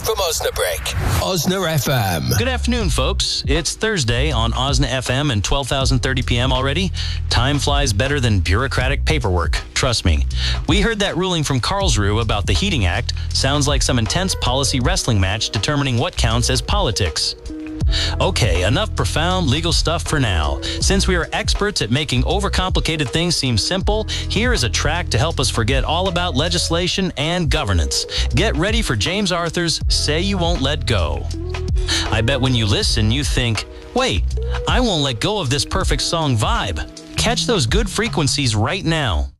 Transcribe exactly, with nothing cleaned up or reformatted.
from Osnabrück. Osna F M. Good afternoon, folks. It's Thursday on Osna F M and twelve thousand thirty p m already. Time flies better than bureaucratic paperwork. Trust me. We heard that ruling from Karlsruhe about the Heating Act. Sounds like some intense policy wrestling match determining what counts as politics. Okay, enough profound legal stuff for now. Since we are experts at making overcomplicated things seem simple, here is a track to help us forget all about legislation and governance. Get ready for James Arthur's Say You Won't Let Go. I bet when you listen, you think, wait, I won't let go of this perfect song vibe. Catch those good frequencies right now.